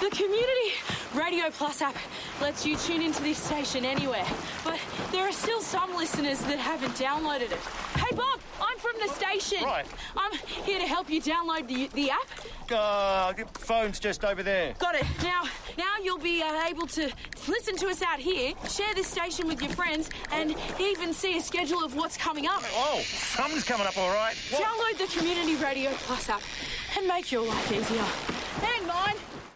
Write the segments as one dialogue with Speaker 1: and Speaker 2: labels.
Speaker 1: The Community Radio Plus app lets you tune into this station anywhere, but there are still some listeners that haven't downloaded it. Hey Bob, I'm from the station.
Speaker 2: Right.
Speaker 1: I'm here to help you download the app.
Speaker 2: Phone's just over there.
Speaker 1: Got it. Now you'll be able to listen to us out here, share this station with your friends, and even see a schedule of what's coming up.
Speaker 2: Oh, something's coming up all right. What?
Speaker 1: Download the Community Radio Plus app and make your life easier. And mine.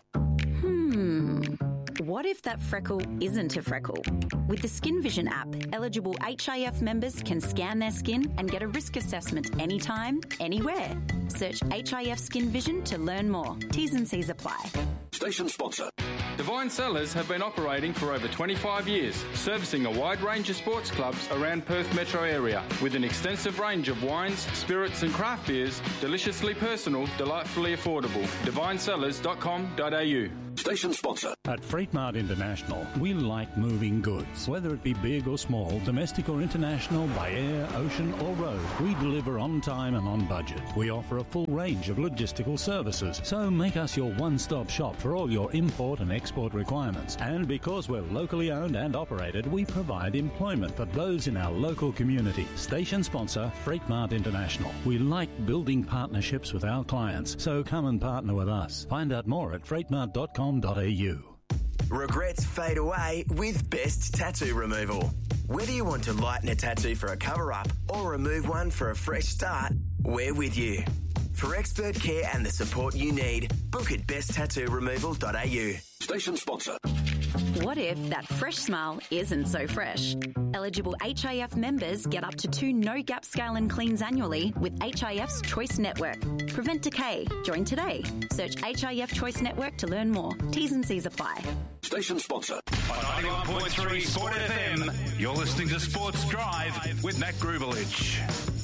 Speaker 3: What if that freckle isn't a freckle? With the Skin Vision app, eligible HIF members can scan their skin and get a risk assessment anytime, anywhere. Search HIF Skin Vision to learn more. T's and C's apply.
Speaker 4: Station sponsor.
Speaker 5: Divine Cellars have been operating for over 25 years, servicing a wide range of sports clubs around Perth metro area, with an extensive range of wines, spirits and craft beers, deliciously personal, delightfully affordable. divinesellars.com.au.
Speaker 4: Station sponsor.
Speaker 6: At Freight Mart International, we like moving goods. Whether it be big or small, domestic or international, by air, ocean or road, we deliver on time and on budget. We offer a full range of logistical services, so make us your one-stop shop for all your import and export requirements. And because we're locally owned and operated, we provide employment for those in our local community. Station sponsor, Freight Mart International. We like building partnerships with our clients, so come and partner with us. Find out more at freightmart.com.au.
Speaker 7: Regrets fade away with Best Tattoo Removal. Whether you want to lighten a tattoo for a cover-up or remove one for a fresh start, we're with you. For expert care and the support you need, book at besttattooremoval.au.
Speaker 4: Station sponsor.
Speaker 3: What if that fresh smile isn't so fresh? Eligible HIF members get up to 2 no-gap scale and cleans annually with HIF's Choice Network. Prevent decay. Join today. Search HIF Choice Network to learn more. T's and C's apply.
Speaker 4: Station sponsor.
Speaker 8: On 91.3 Sport FM, you're listening to Sports Drive with Matt Grubelich.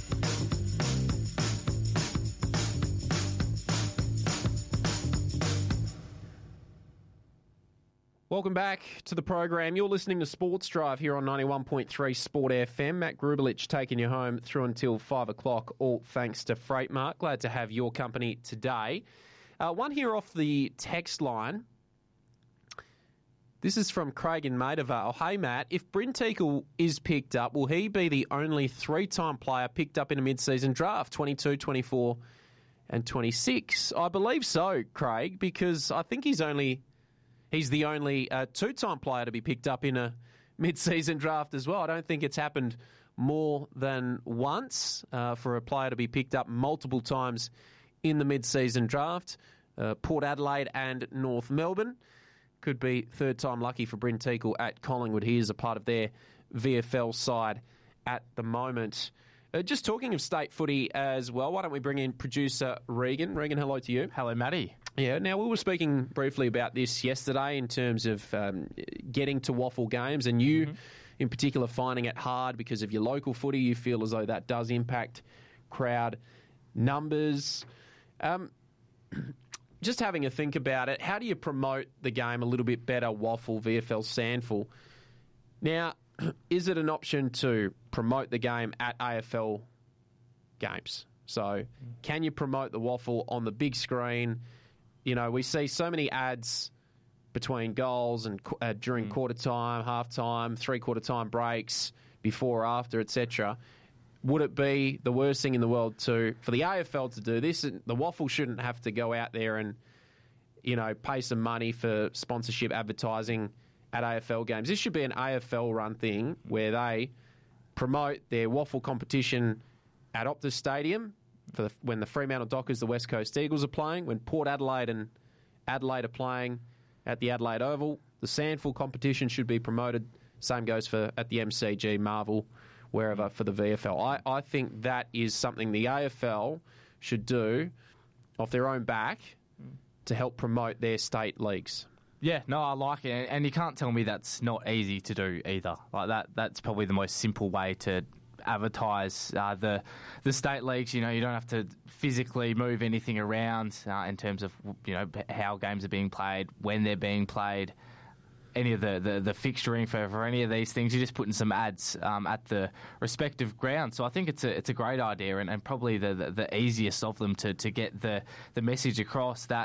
Speaker 9: Welcome back to the program. You're listening to Sports Drive here on 91.3 Sport FM. Matt Grubelich taking you home through until 5 o'clock, all thanks to Freight Mart. Glad to have your company today. One here off the text line. This is from Craig in Maidavale. Hey, Matt, if Bryn Teakle is picked up, will he be the only 3-time player picked up in a mid-season draft, 22, 24 and 26? I believe so, Craig, because I think he's the only 2-time player to be picked up in a mid-season draft as well. I don't think it's happened more than once for a player to be picked up multiple times in the mid-season draft. Port Adelaide and North Melbourne could be third time lucky for Bryn Teakle at Collingwood. He is a part of their VFL side at the moment. Just talking of state footy as well, why don't we bring in producer Regan. Regan, hello to you.
Speaker 10: Hello, Matty.
Speaker 9: Yeah, now we were speaking briefly about this yesterday in terms of getting to waffle games, and you in particular finding it hard because of your local footy. You feel as though that does impact crowd numbers. Just having a think about it, how do you promote the game a little bit better, waffle, VFL, Sandful? Now, is it an option to promote the game at AFL games? So can you promote the waffle on the big screen? You know, we see so many ads between goals and during quarter time, half time, 3/4 time breaks, before or after, etc. Would it be the worst thing in the world for the AFL to do this? The waffle shouldn't have to go out there and, you know, pay some money for sponsorship advertising at AFL games. This should be an AFL-run thing where they promote their waffle competition at Optus Stadium when the Fremantle Dockers, the West Coast Eagles are playing, when Port Adelaide and Adelaide are playing at the Adelaide Oval. The Sandful competition should be promoted. Same goes at the MCG, Marvel, wherever for the VFL. I think that is something the AFL should do off their own back to help promote their state leagues.
Speaker 10: Yeah, no, I like it, and you can't tell me that's not easy to do either. Like that's probably the most simple way to advertise the state leagues. You know, you don't have to physically move anything around in terms of, you know, how games are being played, when they're being played, any of the fixturing for any of these things. You're just putting some ads at the respective grounds. So I think it's a great idea, and probably the easiest of them to get the message across that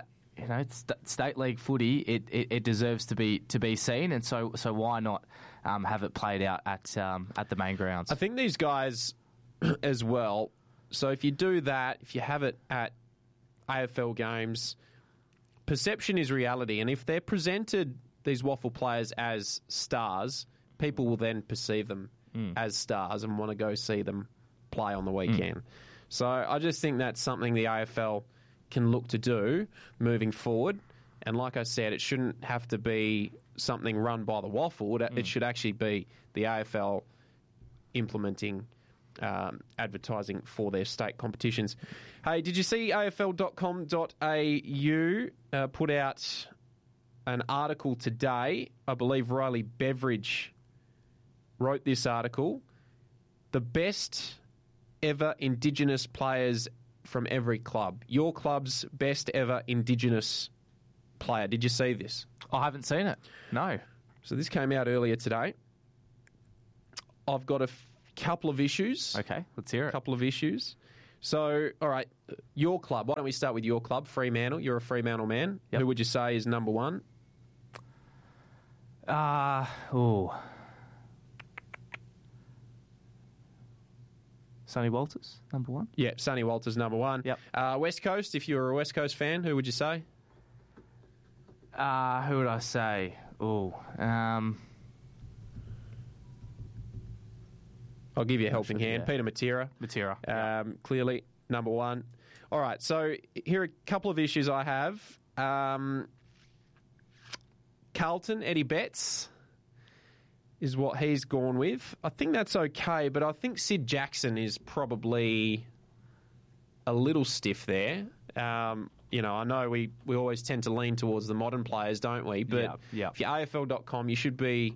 Speaker 10: it's state league footy. It deserves to be seen, and so why not have it played out at the main grounds?
Speaker 9: I think these guys as well. So if you do that, if you have it at AFL games, perception is reality, and if they're presented, these waffle players, as stars, people will then perceive them as stars and want to go see them play on the weekend. So I just think that's something the AFL can look to do moving forward. And like I said, it shouldn't have to be something run by the waffle. It should actually be the AFL implementing advertising for their state competitions. Hey, did you see AFL.com.au put out an article today? I believe Riley Beveridge wrote this article. The best ever Indigenous players from every club. Your club's best ever Indigenous player. Did you see this?
Speaker 10: I haven't seen it. No.
Speaker 9: So this came out earlier today. I've got a couple of issues.
Speaker 10: Okay, let's hear it.
Speaker 9: A couple of issues. So, all right, your club. Why don't we start with your club, Fremantle? You're a Fremantle man.
Speaker 10: Yep.
Speaker 9: Who would you say is number one?
Speaker 10: Sonny Walters, number one.
Speaker 9: Yeah, Sonny Walters, number one.
Speaker 10: Yep.
Speaker 9: West Coast, if you're a West Coast fan, who would you say?
Speaker 10: Who would I say?
Speaker 9: I'll give you a helping hand.
Speaker 10: Yeah.
Speaker 9: Peter Matera.
Speaker 10: Matera.
Speaker 9: Clearly, number one. All right, so here are a couple of issues I have. Carlton, Eddie Betts is what he's gone with. I think that's okay, but I think Sid Jackson is probably a little stiff there. I know we always tend to lean towards the modern players, don't we? But if you're AFL.com, you should be,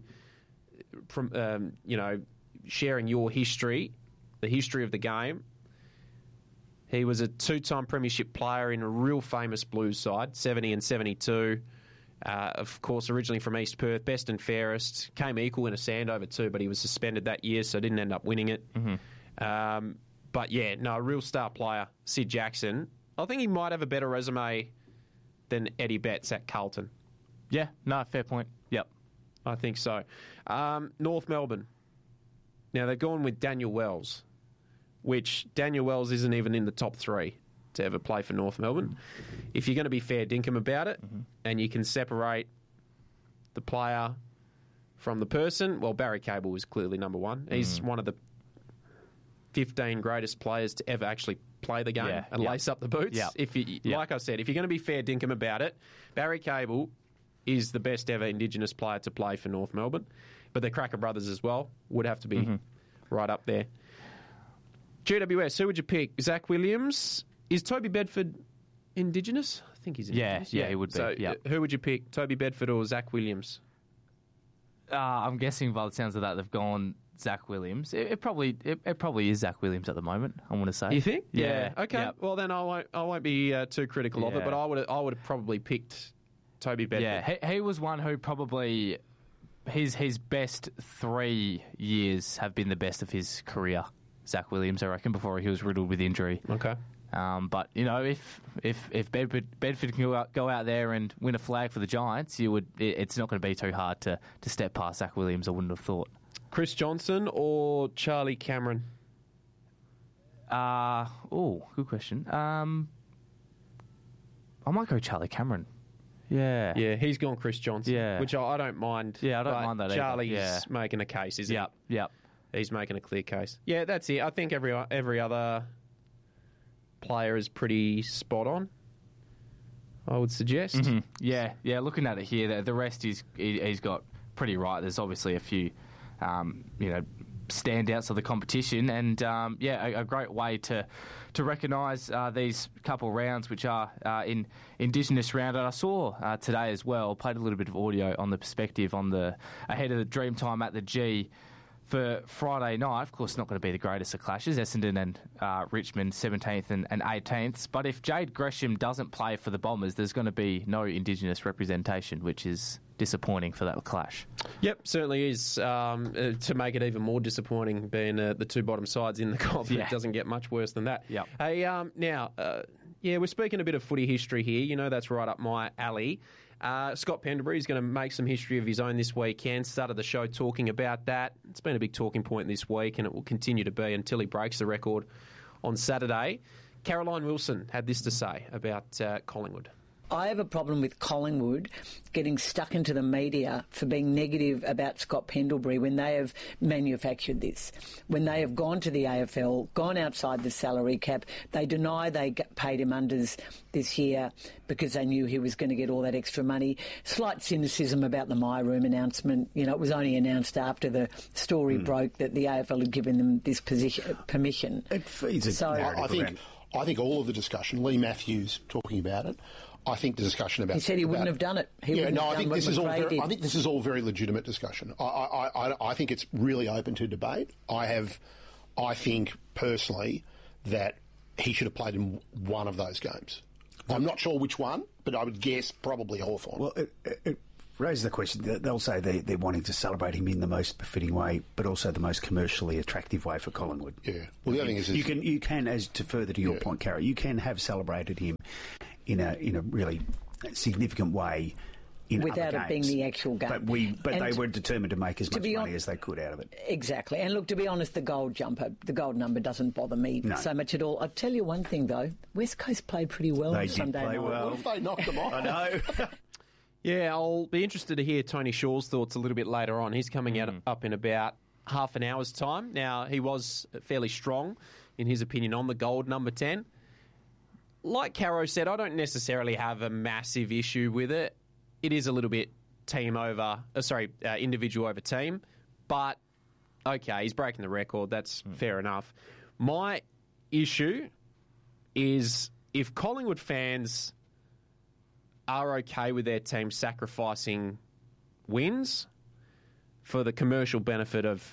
Speaker 9: sharing your history, the history of the game. He was a two-time premiership player in a real famous Blues side, 70 and 72. Of course, originally from East Perth, best and fairest. Came equal in a Sandover too, but he was suspended that year, so didn't end up winning it.
Speaker 10: Mm-hmm.
Speaker 9: A real star player, Sid Jackson. I think he might have a better resume than Eddie Betts at Carlton.
Speaker 10: Yeah, no, fair point. Yep.
Speaker 9: I think so. North Melbourne. Now, they've gone with Daniel Wells, which Daniel Wells isn't even in the top three to ever play for North Melbourne. If you're going to be fair dinkum about it, and you can separate the player from the person, well, Barry Cable is clearly number one. He's one of the 15 greatest players to ever actually play the game and lace up the boots. Like I said, if you're going to be fair dinkum about it, Barry Cable is the best ever Indigenous player to play for North Melbourne. But the Cracker brothers as well would have to be right up there. GWS, who would you pick? Zach Williams? Is Toby Bedford Indigenous? I think he's Indigenous.
Speaker 10: Yeah, he would be.
Speaker 9: So who would you pick? Toby Bedford or Zach Williams?
Speaker 10: I'm guessing by the sounds of that, they've gone Zach Williams. It probably is Zach Williams at the moment, I want to say.
Speaker 9: You think?
Speaker 10: Yeah.
Speaker 9: Okay.
Speaker 10: Yep.
Speaker 9: Well, then I won't be too critical of it, but I would have probably picked Toby Bedford.
Speaker 10: Yeah, he was one who probably his best 3 years have been the best of his career. Zach Williams, I reckon, before he was riddled with injury.
Speaker 9: Okay.
Speaker 10: But if Bedford can go out there and win a flag for the Giants, it's not going to be too hard to step past Zach Williams. I wouldn't have thought.
Speaker 9: Chris Johnson or Charlie Cameron?
Speaker 10: Good question. I might go Charlie Cameron. Yeah,
Speaker 9: he's gone Chris Johnson, which I don't mind.
Speaker 10: Yeah, I don't mind that.
Speaker 9: Charlie's making a case, isn't he?
Speaker 10: Yep.
Speaker 9: He's making a clear case. Yeah, that's it. I think every other player is pretty spot on, I would suggest.
Speaker 10: Mm-hmm. Yeah. Looking at it here, the rest he's got pretty right. There's obviously a few, standouts of the competition, and a great way to recognise these couple rounds, which are in Indigenous round. And I saw today as well, played a little bit of audio on the perspective ahead of the Dreamtime at the G for Friday night. Of course, not going to be the greatest of clashes, Essendon and Richmond 17th and 18th. But if Jade Gresham doesn't play for the Bombers, there's going to be no Indigenous representation, which is disappointing for that clash.
Speaker 9: Yep, certainly is. To make it even more disappointing, being the two bottom sides in the comp, it doesn't get much worse than that.
Speaker 10: Yep.
Speaker 9: Hey, now, Yeah, we're speaking a bit of footy history here. You know, that's right up my alley. Scott Pendlebury is going to make some history of his own this weekend. Started the show talking about that. It's been a big talking point this week, and it will continue to be until he breaks the record on Saturday. Caroline Wilson had this to say about Collingwood.
Speaker 11: I have a problem with Collingwood getting stuck into the media for being negative about Scott Pendlebury when they have manufactured this. When they have gone to the AFL, gone outside the salary cap, they deny they paid him unders this year because they knew he was going to get all that extra money. Slight cynicism about the My Room announcement. You know, it was only announced after the story broke that the AFL had given them this permission.
Speaker 12: It feeds I think all of the discussion, Lee Matthews talking about it, I think the discussion about...
Speaker 11: He said he wouldn't have done it.
Speaker 12: I think this is all very legitimate discussion. I think it's really open to debate. I think, personally, that he should have played in one of those games. I'm not sure which one, but I would guess probably Hawthorn.
Speaker 13: Well, it raises the question. They'll say they're wanting to celebrate him in the most befitting way, but also the most commercially attractive way for Collingwood.
Speaker 12: Yeah. Well, the other thing is...
Speaker 13: You can, as to further to your point, Cara, you can have celebrated him in a really significant way in
Speaker 11: without
Speaker 13: other
Speaker 11: it being the actual game.
Speaker 13: But they were determined to make as much money as they could out of it.
Speaker 11: Exactly. And look, to be honest, the gold number doesn't bother me so much at all. I'll tell you one thing, though. West Coast played pretty well on Sunday night.
Speaker 12: What if they knocked them off?
Speaker 13: I know.
Speaker 9: Yeah, I'll be interested to hear Tony Shaw's thoughts a little bit later on. He's coming up in about half an hour's time. Now, he was fairly strong, in his opinion, on the gold number 10. Like Caro said, I don't necessarily have a massive issue with it. It is a little bit individual over team. But, okay, he's breaking the record. That's fair enough. My issue is if Collingwood fans are okay with their team sacrificing wins for the commercial benefit of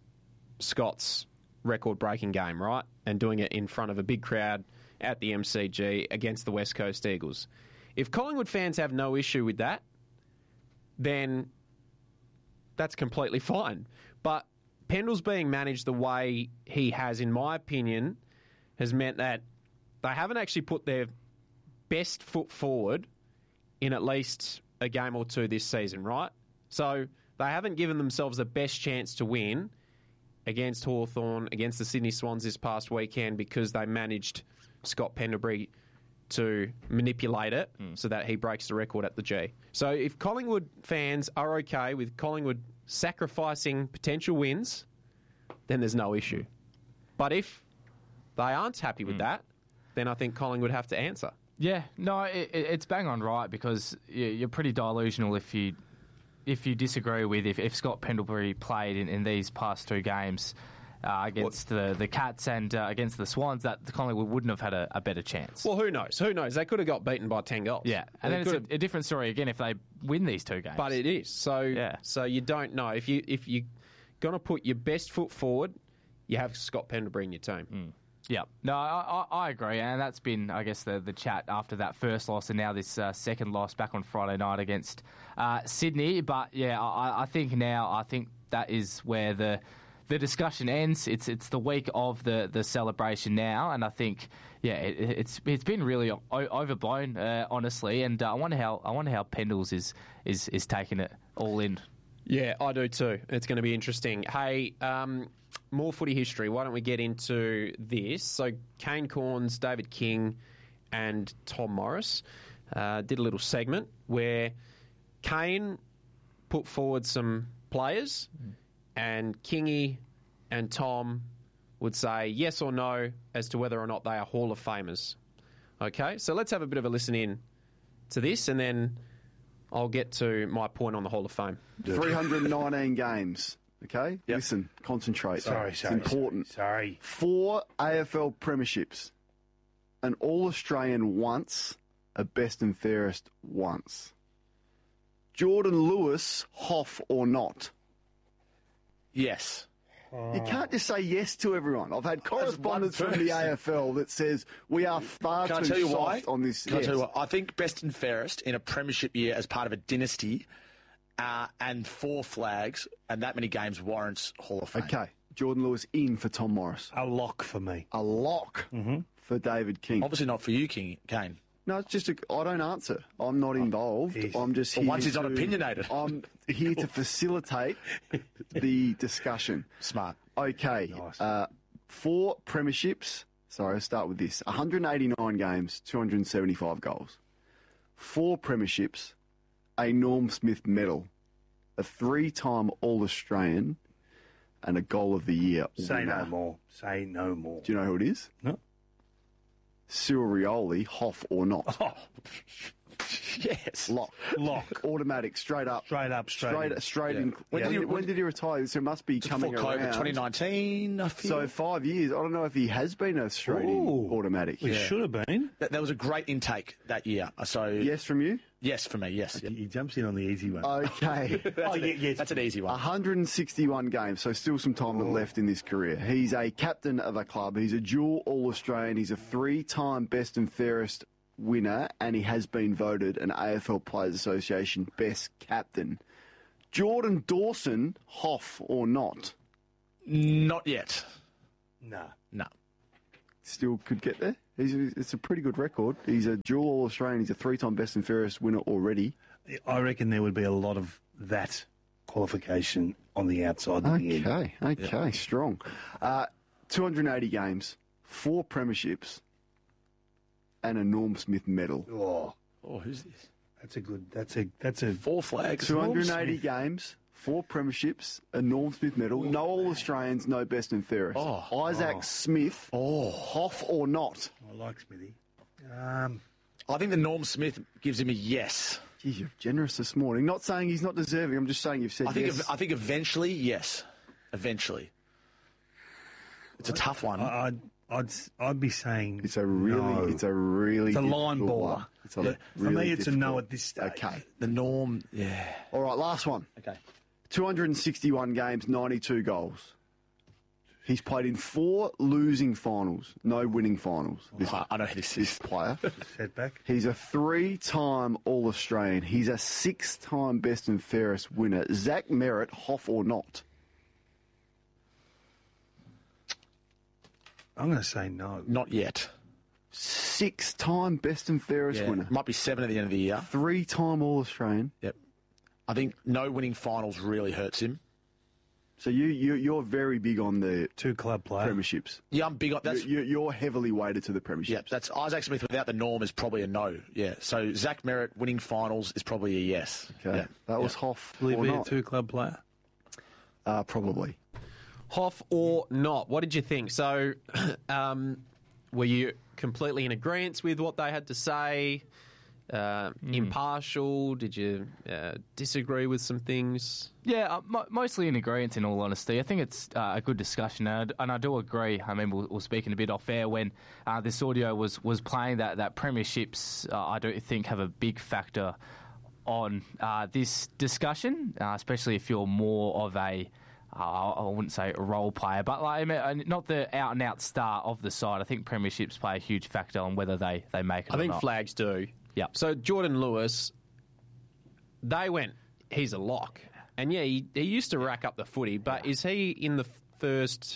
Speaker 9: Scott's record-breaking game, right? And doing it in front of a big crowd at the MCG against the West Coast Eagles. If Collingwood fans have no issue with that, then that's completely fine. But Pendle's being managed the way he has, in my opinion, has meant that they haven't actually put their best foot forward in at least a game or two this season, right? So they haven't given themselves the best chance to win against Hawthorn, against the Sydney Swans this past weekend because they managed Scott Pendlebury to manipulate it so that he breaks the record at the G. So if Collingwood fans are okay with Collingwood sacrificing potential wins, then there's no issue. But if they aren't happy with that, then I think Collingwood have to answer.
Speaker 10: Yeah, no, it's bang on right because you're pretty delusional if you disagree with if Scott Pendlebury played in these past two games against the Cats and against the Swans, that the Collingwood wouldn't have had a better chance.
Speaker 9: Well, who knows? Who knows? They could have got beaten by 10 goals.
Speaker 10: Yeah, and then it's a different story again if they win these two games.
Speaker 9: But it is. So you don't know. If you're going to put your best foot forward, you have Scott Pendlebury in your team.
Speaker 10: Yeah, no, I agree, and that's been, I guess, the chat after that first loss and now this second loss back on Friday night against Sydney. But yeah, I think that is where the discussion ends. It's the week of the celebration now, and I think it's been really overblown, honestly. And I wonder how Pendles is taking it all in.
Speaker 9: Yeah, I do too. It's going to be interesting. Hey. More footy history. Why don't we get into this? So Kane Cornes, David King and Tom Morris did a little segment where Kane put forward some players and Kingy and Tom would say yes or no as to whether or not they are Hall of Famers. Okay, so let's have a bit of a listen in to this and then I'll get to my point on the Hall of Fame.
Speaker 14: 319 games. Okay? Yep. Listen, concentrate. It's important. 4 AFL premierships. An All-Australian once. A best and fairest once. Jordan Lewis, Hoff or not?
Speaker 2: Yes.
Speaker 14: You can't just say yes to everyone. I've had correspondence from the AFL that says we are far too soft on this.
Speaker 2: Can I tell you what? I think best and fairest in a premiership year as part of a dynasty and 4 flags and that many games warrants Hall of Fame.
Speaker 14: Okay. Jordan Lewis in for Tom Morris.
Speaker 2: A lock for me.
Speaker 14: A lock for David King.
Speaker 2: Obviously not for you, Kane.
Speaker 14: No, it's just I don't answer. I'm not involved. I'm just here.
Speaker 2: Once he's not opinionated.
Speaker 14: I'm here to facilitate the discussion.
Speaker 2: Smart.
Speaker 14: Okay.
Speaker 12: Nice.
Speaker 14: 4 premierships. Sorry, I'll start with this. 189 games, 275 goals. 4 premierships, a Norm Smith medal, a 3-time All-Australian, and a Goal of the Year
Speaker 12: Say
Speaker 14: winner.
Speaker 12: no more. Say no more.
Speaker 14: Do you know who it is?
Speaker 12: No.
Speaker 14: Cyril Rioli, Hoff or not?
Speaker 12: Oh,
Speaker 2: yes.
Speaker 14: Lock. Automatic, straight up. Straight in. When did he retire? So it must be coming
Speaker 2: before COVID,
Speaker 14: around.
Speaker 2: 2019, I feel.
Speaker 14: So 5 years. I don't know if he has been a straight in automatic.
Speaker 12: He should have been.
Speaker 2: There was a great intake that year. So
Speaker 14: Yes from you?
Speaker 2: Yes, for me, yes.
Speaker 12: He jumps in on the easy one.
Speaker 14: Okay.
Speaker 2: That's an easy one.
Speaker 14: 161 games, so still some time left in this career. He's a captain of a club. He's a dual All-Australian. He's a 3-time Best and Fairest winner, and he has been voted an AFL Players Association Best Captain. Jordan Dawson, Hoff or not?
Speaker 2: Not yet.
Speaker 12: No.
Speaker 14: Still could get there. It's a pretty good record. He's a dual All-Australian. He's a 3-time Best and Fairest winner already.
Speaker 12: I reckon there would be a lot of that qualification on the outside.
Speaker 14: Okay, strong. 280 games, 4 premierships, and a Norm Smith medal.
Speaker 2: Oh, who's this?
Speaker 12: That's a
Speaker 2: 4 flags.
Speaker 14: 280 games, 4 premierships, a Norm Smith medal, no All-Australians, no Best and Fairest. Isaac Smith, Hoff or not?
Speaker 12: I like Smithy.
Speaker 2: I think the Norm Smith gives him a yes.
Speaker 14: Geez, you're generous this morning. Not saying he's not deserving. I'm just saying you've said yes.
Speaker 2: I think eventually, yes. Eventually. It's a tough one.
Speaker 12: I'd be saying
Speaker 14: it's a really
Speaker 12: it's a line baller. For me, it's a no at this stage.
Speaker 14: Okay.
Speaker 2: The Norm, yeah.
Speaker 14: All right, last one.
Speaker 2: Okay.
Speaker 14: 261 games, 92 goals. He's played in 4 losing finals, no winning finals.
Speaker 2: I know who this is.
Speaker 14: Player.
Speaker 12: Setback.
Speaker 14: He's a 3-time All-Australian. He's a 6-time Best and Fairest winner. Zach Merritt, Hoff or not?
Speaker 12: I'm going to say no.
Speaker 2: Not yet.
Speaker 14: 6-time Best and Fairest winner.
Speaker 2: Might be 7 at the end of the year.
Speaker 14: 3-time All-Australian.
Speaker 2: Yep. I think no winning finals really hurts him.
Speaker 14: So you're very big on the
Speaker 12: 2-club player
Speaker 14: premierships.
Speaker 2: Yeah, I'm big on that.
Speaker 14: You're heavily weighted to the premierships.
Speaker 2: Yeah, that's Isaac Smith without the Norm is probably a no. Yeah, so Zach Merritt winning finals is probably a yes.
Speaker 14: Okay,
Speaker 2: yeah.
Speaker 14: That was Hoff
Speaker 12: Will he
Speaker 14: or
Speaker 12: be
Speaker 14: not?
Speaker 12: a 2-club player?
Speaker 14: Probably.
Speaker 9: Hoff or not? What did you think? So, were you completely in agreement with what they had to say? Impartial? Did you disagree with some things?
Speaker 10: Yeah, mostly in agreement, in all honesty. I think it's a good discussion, and I do agree. I mean, we were speaking a bit off air when this audio was playing that premierships, I do think, have a big factor on this discussion, especially if you're more of a, I wouldn't say a role player, but not the out-and-out star of the side. I think premierships play a huge factor on whether they make it or not.
Speaker 9: I think flags do. Yeah. So Jordan Lewis, they went, he's a lock. And yeah, he used to rack up the footy, but is he in the first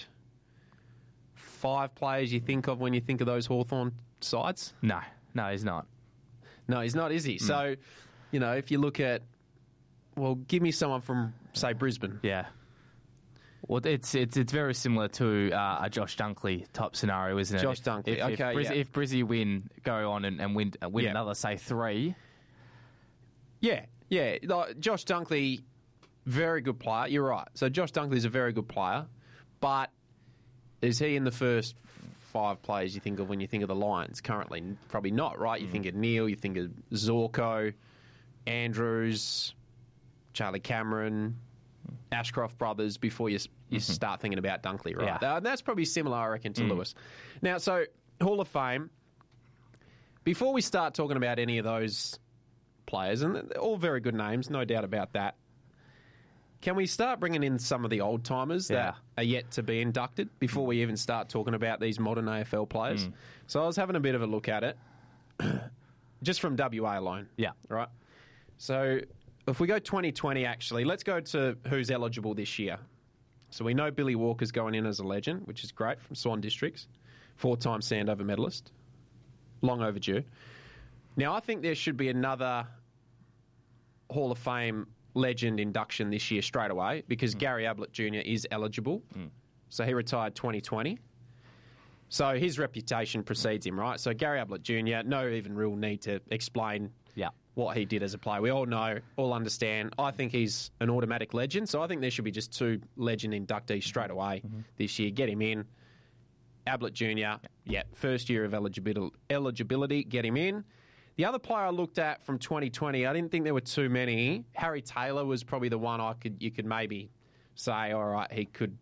Speaker 9: 5 players you think of when you think of those Hawthorn sides?
Speaker 10: No, he's not.
Speaker 9: No, he's not, is he? So, if you look at, give me someone from, say, Brisbane.
Speaker 10: Yeah. Well, it's very similar to a Josh Dunkley type scenario, isn't it?
Speaker 9: Josh Dunkley,
Speaker 10: if Brizzy go on and win another, say, 3.
Speaker 9: Yeah. Like, Josh Dunkley, very good player. You're right. So Josh Dunkley's a very good player, but is he in the first 5 players you think of when you think of the Lions currently? Probably not, right? You think of Neil, you think of Zorko, Andrews, Charlie Cameron, Ashcroft brothers before you start thinking about Dunkley, right?
Speaker 10: Yeah.
Speaker 9: That's probably similar, I reckon, to Lewis. Now, so Hall of Fame, before we start talking about any of those players, and they're all very good names, no doubt about that, can we start bringing in some of the old-timers that are yet to be inducted before we even start talking about these modern AFL players? So I was having a bit of a look at it, just from WA alone.
Speaker 10: Yeah.
Speaker 9: Right? So if we go 2020, actually, let's go to who's eligible this year. So we know Billy Walker's going in as a legend, which is great, from Swan Districts. 4-time Sandover medalist. Long overdue. Now, I think there should be another Hall of Fame legend induction this year straight away because Gary Ablett Jr. is eligible. So he retired 2020. So his reputation precedes him, right? So Gary Ablett Jr., no even real need to explain what he did as a player. We all know, all understand. I think he's an automatic legend, so I think there should be just 2 legend inductees straight away this year. Get him in. Ablett Jr., first year of eligibility, get him in. The other player I looked at from 2020, I didn't think there were too many. Harry Taylor was probably the one you could maybe say, all right, he could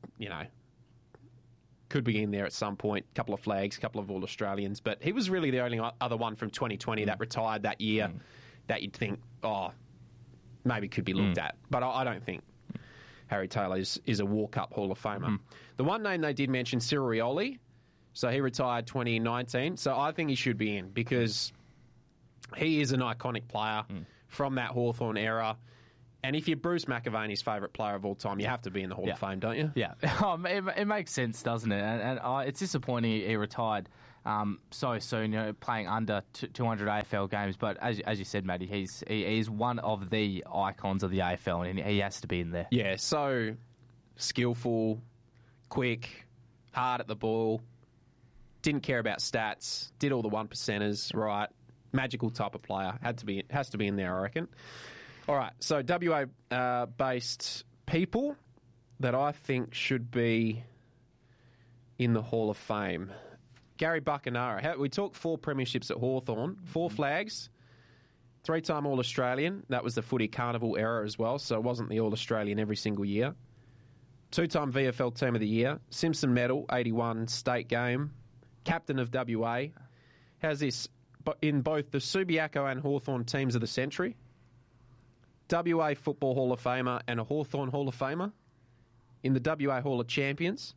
Speaker 9: be in there at some point. A couple of flags, a couple of All-Australians. But he was really the only other one from 2020 that retired that year that you'd think, maybe could be looked at. But I don't think Harry Taylor is a walk-up Hall of Famer. The one name they did mention, Cyril Rioli. So he retired 2019. So I think he should be in because he is an iconic player from that Hawthorn era. And if you're Bruce McAvaney's favourite player of all time, you have to be in the Hall of Fame, don't you?
Speaker 10: Yeah. It makes sense, doesn't it? And it's disappointing he retired so soon, playing under 200 AFL games. But as you said, Matty, he's one of the icons of the AFL, and he has to be in there.
Speaker 9: Yeah, so skillful, quick, hard at the ball, didn't care about stats, did all the 1%ers, right? Magical type of player. Has to be in there, I reckon. All right, so WA-based people that I think should be in the Hall of Fame. Gary Buckenara. We talked 4 premierships at Hawthorn, 4 flags, 3-time All-Australian. That was the footy carnival era as well, so it wasn't the All-Australian every single year. 2-time VFL Team of the Year, Simpson Medal, 81 state game, captain of WA. Has this in both the Subiaco and Hawthorn teams of the century. WA Football Hall of Famer and a Hawthorn Hall of Famer in the WA Hall of Champions.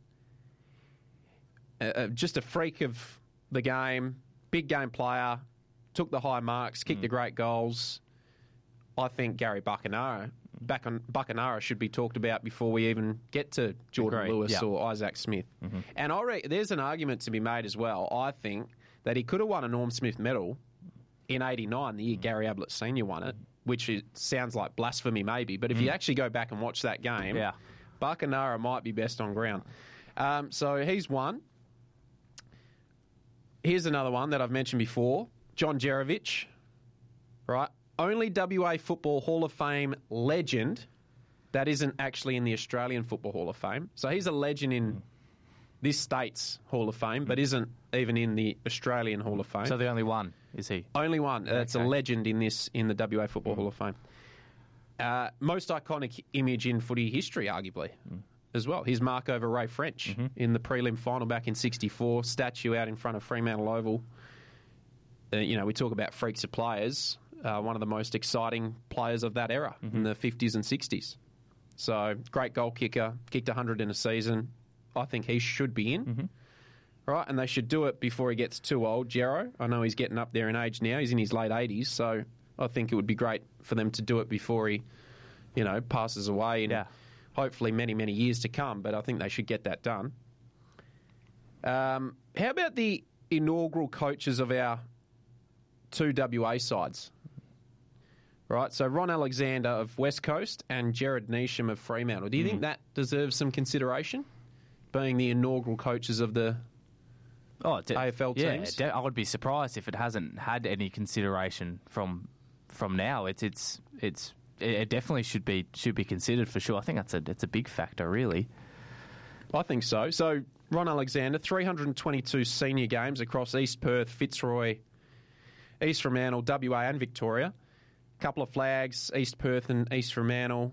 Speaker 9: Just a freak of the game, big game player, took the high marks, kicked the great goals. I think Gary Buckenara should be talked about before we even get to Jordan Lewis or Isaac Smith. And there's an argument to be made as well, I think, that he could have won a Norm Smith medal in 89, the year Gary Ablett Sr. won it, which sounds like blasphemy maybe, but if you actually go back and watch that game, Buckenara might be best on ground. So he's one. Here's another one that I've mentioned before, John Jerovich, right? Only WA Football Hall of Fame legend that isn't actually in the Australian Football Hall of Fame. So he's a legend in this state's Hall of Fame, but isn't even in the Australian Hall of Fame.
Speaker 10: So the only one, is he?
Speaker 9: Only one. That's a legend in the WA Football Hall of Fame. Most iconic image in footy history, arguably, as well. His mark over Ray French in the prelim final back in '64, statue out in front of Fremantle Oval. We talk about freaks of players. One of the most exciting players of that era in the 50s and 60s. So, great goal kicker, kicked 100 in a season. I think he should be in. Right, and they should do it before he gets too old, Jero. I know he's getting up there in age now. He's in his late 80s, so I think it would be great for them to do it before he, passes away in hopefully many, many years to come. But I think they should get that done. How about the inaugural coaches of our 2 WA sides? Right, so Ron Alexander of West Coast and Jared Neesham of Fremantle. Do you think that deserves some consideration, being the inaugural coaches of the AFL teams?
Speaker 10: Yeah, I would be surprised if it hasn't had any consideration from now. It definitely should be considered for sure. I think it's a big factor, really.
Speaker 9: I think so. So Ron Alexander, 322 senior games across East Perth, Fitzroy, East Fremantle, WA and Victoria. Couple of flags, East Perth and East Fremantle.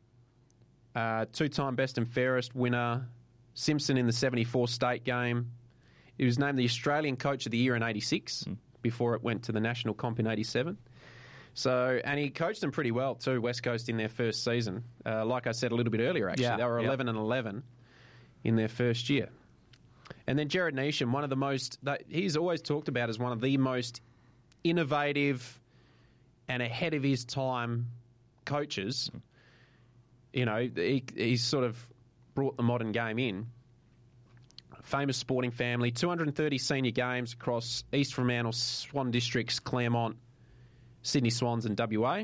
Speaker 9: 2-time best and fairest winner, Simpson in the 74 state game. He was named the Australian Coach of the Year in 86 before it went to the national comp in 87. So, and he coached them pretty well too, West Coast, in their first season. Like I said a little bit earlier, actually. They were 11 and 11 in their first year. And then Jared Neesham, one of the most, he's always talked about as one of the most innovative and ahead of his time coaches. He sort of brought the modern game in. famous sporting family, 230 senior games across East Fremantle, Swan Districts, Claremont, Sydney Swans and WA.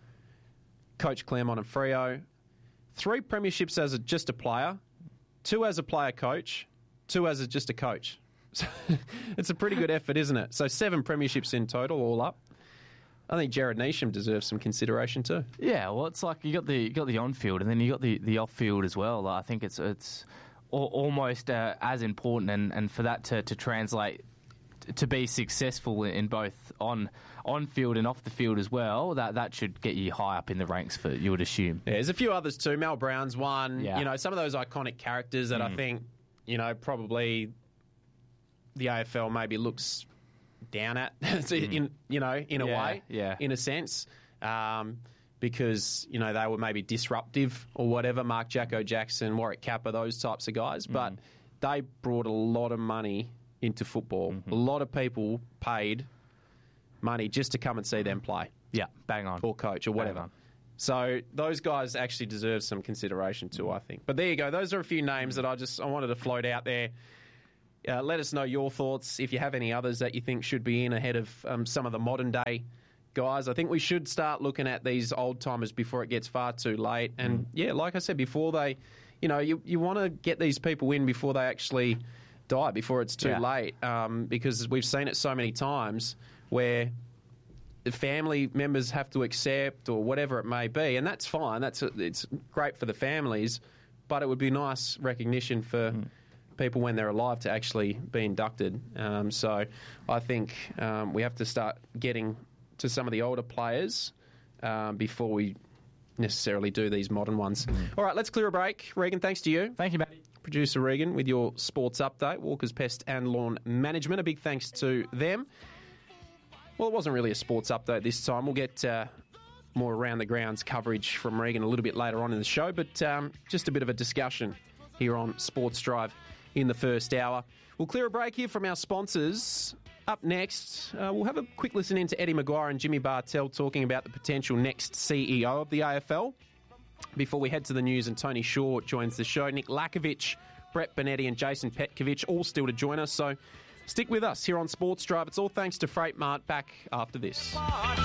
Speaker 9: Coach Claremont and Freo. 3 premierships as just a player, 2 as a player coach, 2 as just a coach. So it's a pretty good effort, isn't it? So 7 premierships in total, all up. I think Jared Neesham deserves some consideration too.
Speaker 10: Yeah, well, it's like you got the on-field and then you got the off-field as well. I think it's almost as important, and for that to translate to be successful in both on-field and off the field as well, that should get you high up in the ranks, for you would assume.
Speaker 9: Yeah, there's a few others too. Mel Brown's one.
Speaker 10: Yeah.
Speaker 9: You know, some of those iconic characters that I think, you know, probably the AFL maybe looks down at, in a way, in a sense, because, you know, they were maybe disruptive or whatever. Mark Jacko Jackson, Warwick Kappa, those types of guys. But they brought a lot of money into football. A lot of people paid money just to come and see them play.
Speaker 10: Yeah, bang on.
Speaker 9: Or coach or whatever. So those guys actually deserve some consideration too, I think. But there you go. Those are a few names that I wanted to float out there. Let us know your thoughts if you have any others that you think should be in ahead of some of the modern day guys. I think we should start looking at these old timers before it gets far too late. And yeah, like I said, before they, you know, you want to get these people in before they actually die, before it's too late, because we've seen it so many times where the family members have to accept or whatever it may be, and that's fine. It's great for the families, but it would be nice recognition for people when they're alive to actually be inducted. So I think we have to start getting to some of the older players before we necessarily do these modern ones. All right, let's clear a break. Regan, thanks to you.
Speaker 10: Thank you, Matty.
Speaker 9: Producer Regan with your sports update, Walker's Pest and Lawn Management. A big thanks to them. Well, it wasn't really a sports update this time. We'll get more around the grounds coverage from Regan a little bit later on in the show, but just a bit of a discussion here on Sports Drive in the first hour. We'll clear a break here from our sponsors. Up next, we'll have a quick listen into Eddie Maguire and Jimmy Bartell talking about the potential next CEO of the AFL. Before we head to the news, and Tony Shaw joins the show. Nick Lakovic, Brett Benetti and Jason Petkovic all still to join us, so stick with us here on Sports Drive. It's all thanks to Freight Mart. Back after this.